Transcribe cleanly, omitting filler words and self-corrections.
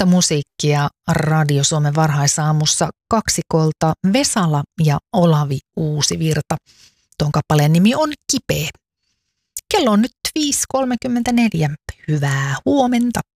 Uutta musiikkia Radio Suomen varhaisaamussa kaksikolta Vesala ja Olavi Uusivirta. Tuon kappaleen nimi on Kipeä. Kello on nyt 5.34. Hyvää huomenta.